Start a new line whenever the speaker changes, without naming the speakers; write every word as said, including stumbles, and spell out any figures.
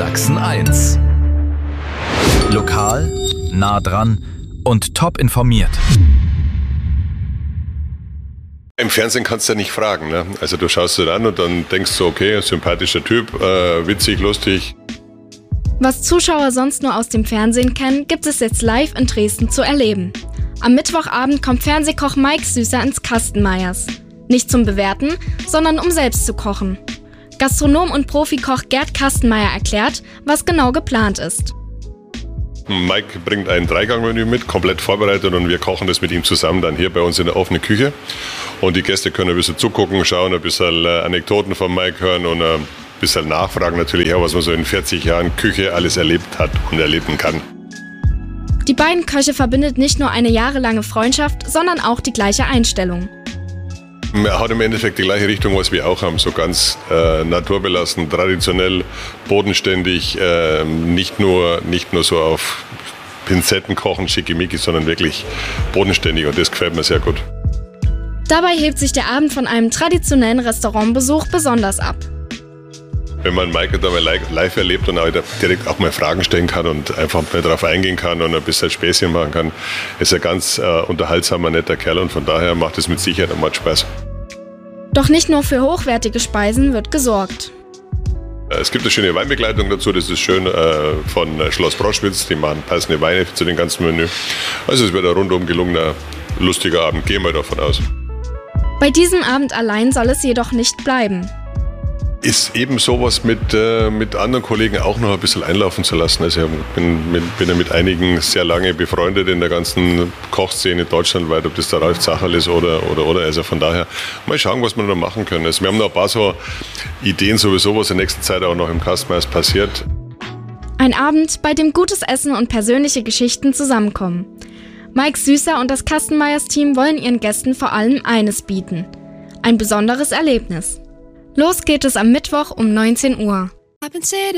Sachsen eins. Lokal, nah dran und top informiert.
Im Fernsehen kannst du ja nicht fragen, ne? Also du schaust dir an und dann denkst du, okay, sympathischer Typ, äh, witzig, lustig.
Was Zuschauer sonst nur aus dem Fernsehen kennen, gibt es jetzt live in Dresden zu erleben. Am Mittwochabend kommt Fernsehkoch Mike Süßer ins Kastenmeyers. Nicht zum Bewerten, sondern um selbst zu kochen. Gastronom und Profikoch Gerd Kastenmeier erklärt, was genau geplant ist.
Mike bringt ein Dreigangmenü mit, komplett vorbereitet, und wir kochen das mit ihm zusammen dann hier bei uns in der offenen Küche. Und die Gäste können ein bisschen zugucken, schauen, ein bisschen Anekdoten von Mike hören und ein bisschen nachfragen natürlich auch, was man so in vierzig Jahren Küche alles erlebt hat und erleben kann.
Die beiden Köche verbindet nicht nur eine jahrelange Freundschaft, sondern auch die gleiche Einstellung.
Er hat im Endeffekt die gleiche Richtung, was wir auch haben, so ganz äh, naturbelassen, traditionell, bodenständig, äh, nicht nur, nicht nur so auf Pinzetten kochen, schickimicki, sondern wirklich bodenständig, und das gefällt mir sehr gut.
Dabei hebt sich der Abend von einem traditionellen Restaurantbesuch besonders ab.
Wenn man Mike da mal live erlebt und auch direkt auch mal Fragen stellen kann und einfach mal darauf eingehen kann und ein bisschen Späßchen machen kann, ist ein ganz äh, unterhaltsamer, netter Kerl, und von daher macht es mit Sicherheit auch mal Spaß.
Doch nicht nur für hochwertige Speisen wird gesorgt.
Es gibt eine schöne Weinbegleitung dazu, das ist schön, äh, von Schloss Broschwitz, die machen passende Weine zu dem ganzen Menü. Also es wird ein rundum gelungener, lustiger Abend, gehen wir davon aus.
Bei diesem Abend allein soll es jedoch nicht bleiben.
Ist eben sowas mit, äh, mit anderen Kollegen auch noch ein bisschen einlaufen zu lassen. Also ich bin, mit, bin ja mit einigen sehr lange befreundet in der ganzen Kochszene deutschlandweit, ob das der Ralf Zacherl ist oder, oder, oder. Also von daher mal schauen, was wir noch machen können. Also wir haben noch ein paar so Ideen sowieso, was in der nächsten Zeit auch noch im Kastenmeyers passiert.
Ein Abend, bei dem gutes Essen und persönliche Geschichten zusammenkommen. Mike Süßer und das Kastenmeyers-Team wollen ihren Gästen vor allem eines bieten: ein besonderes Erlebnis. Los geht es am Mittwoch um neunzehn Uhr.